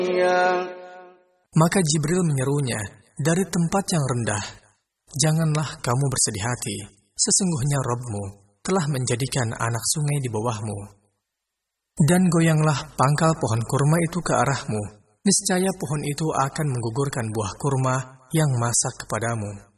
Maka Jibril menyerunya dari tempat yang rendah, "Janganlah kamu bersedih hati, sesungguhnya Rabb-mu telah menjadikan anak sungai di bawahmu. Dan goyanglah pangkal pohon kurma itu ke arahmu, niscaya pohon itu akan menggugurkan buah kurma yang masak kepadamu."